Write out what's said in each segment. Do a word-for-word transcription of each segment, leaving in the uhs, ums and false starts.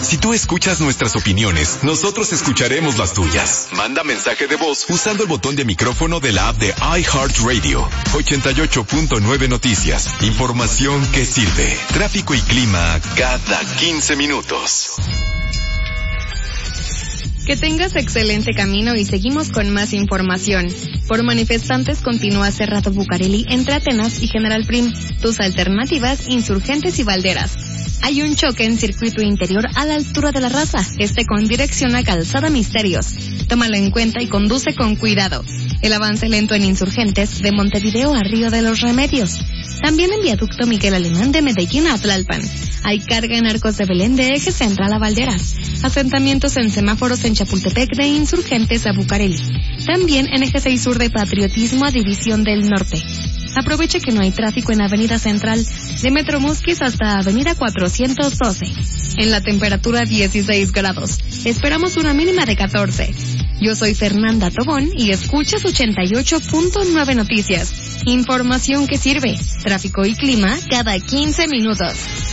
Si tú escuchas nuestras opiniones, nosotros escucharemos las tuyas. Manda mensaje de voz usando el botón de micrófono de la app de iHeartRadio. ochenta y ocho punto nueve Noticias. Información que sirve. Tráfico y clima cada quince minutos. Que tengas excelente camino y seguimos con más información. Por manifestantes continúa cerrado Bucareli entre Atenas y General Prim. Tus alternativas, Insurgentes y Valderas. Hay un choque en circuito interior a la altura de La Raza, este con dirección a Calzada Misterios. Tómalo en cuenta y conduce con cuidado. El avance lento en Insurgentes de Montevideo a Río de los Remedios. También en viaducto Miguel Alemán de Medellín a Tlalpan. Hay carga en Arcos de Belén de Eje Central a Valderas. Asentamientos en semáforos en Chapultepec de Insurgentes a Bucareli. También en Eje seis Sur de Patriotismo a División del Norte. Aproveche que no hay tráfico en Avenida Central de Metro Musquis hasta Avenida cuatrocientos doce. En la temperatura dieciséis grados. Esperamos una mínima de catorce. Yo soy Fernanda Tobón y escuchas ochenta y ocho punto nueve Noticias. Información que sirve. Tráfico y clima cada quince minutos.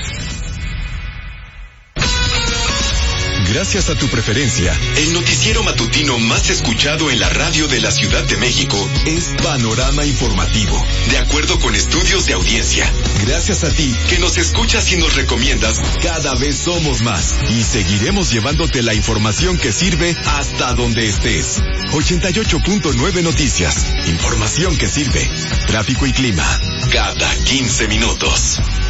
Gracias a tu preferencia, el noticiero matutino más escuchado en la radio de la Ciudad de México es Panorama Informativo, de acuerdo con estudios de audiencia. Gracias a ti, que nos escuchas y nos recomiendas, cada vez somos más y seguiremos llevándote la información que sirve hasta donde estés. ochenta y ocho punto nueve Noticias, información que sirve. Tráfico y clima, cada quince minutos.